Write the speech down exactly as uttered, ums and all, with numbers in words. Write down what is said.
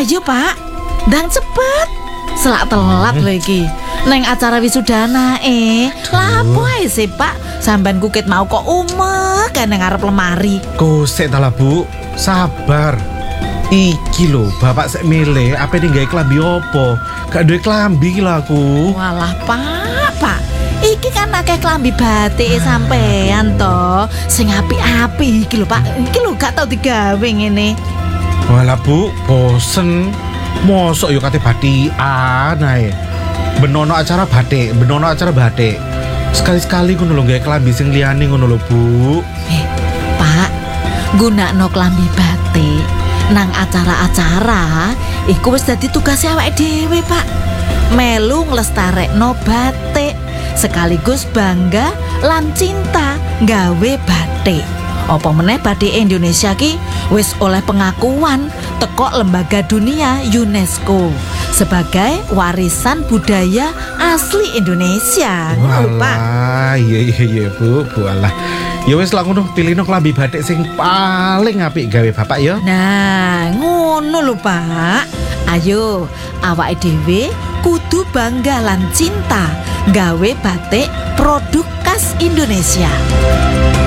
Ayo Pak, ndang cepet. Selak telat lho iki. Neng acara wisudana eh. Lapo ae sih Pak? Sampean kukit mau kok umek kan nang ngarep lemari. Kosek ta lah Bu, sabar. Iki lho, bapak sek milih apa ning gawe klambi opo? Gak duwe klambi lah aku. Walah Pak, Pak. Iki kan akeh klambi batik sampean to. Sing apik-apik iki lho Pak. Iki lho gak tau digawe ngene. Walah Bu, bosen. Mosok yo kate batikan ae. Benono acara batik, benono acara batik. Sekali-sekali ngono lho gawe klambi sing liyane ngono lho Bu. Eh, Pak, gunakno klambi batik nang acara-acara iku wis dadi tugas awake dhewe, Pak. Melu nglestarekno batik sekaligus bangga lan cinta gawe batik. Apa meneh batik Indonesia ki wis oleh pengakuan teko lembaga dunia UNESCO sebagai warisan budaya asli Indonesia. Ngono, Pak. Walah, iya iya iya Bu, Bu alah. Ya wis lah ngono, pilihno klambi batik sing paling apik gawe bapak ya. Nah, ngono lho, Pak. Ayo, awake dhewe kudu bangga lan cinta gawe batik produk khas Indonesia.